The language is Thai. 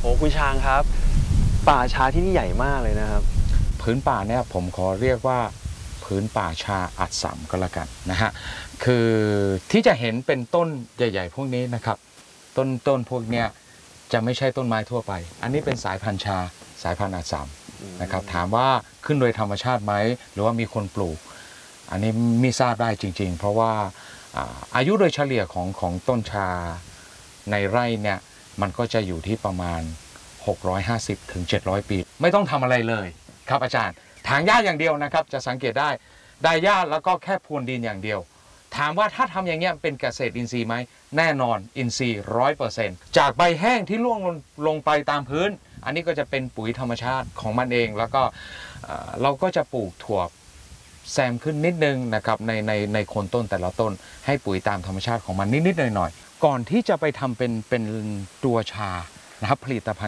คุณช้างครับป่าชาที่นี่ใหญ่มากเลยนะครับพื้นป่าเนี่ยผมขอเรียกว่าพื้นป่าชาอัดสำก็แล้วกันนะฮะคือที่จะเห็นเป็นต้นใหญ่ๆพวกนี้นะครับต้นพวกเนี้ยจะไม่ใช่ต้นไม้ทั่วไปอันนี้เป็นสายพันธุ์ชาสายพันธุ์อัดสำนะครับถามว่าขึ้นโดยธรรมชาติไหมหรือว่ามีคนปลูกอันนี้ไม่ทราบได้จริงๆเพราะว่าอายุโดยเฉลี่ยของต้นชาในไร่เนี่ยมันก็จะอยู่ที่ประมาณ650ถึง700ปีไม่ต้องทำอะไรเลยครับอาจารย์ถางหญ้าอย่างเดียวนะครับจะสังเกตได้หญ้าแล้วก็แค่พรวนดินอย่างเดียวถามว่าถ้าทำอย่างเงี้ยเป็นเกษตรอินทรีย์ไหมแน่นอนอินทรีย์100%จากใบแห้งที่ร่วงลงไปตามพื้นอันนี้ก็จะเป็นปุ๋ยธรรมชาติของมันเองแล้วก็เราก็จะปลูกถั่วแซมขึ้นนิดนึงนะครับในโคนต้นแต่ละต้นให้ปุ๋ยตามธรรมชาติของมันนิดๆหน่อยๆก่อนที่จะไปทำเป็นตัวชานะครับผลิตภัณฑ์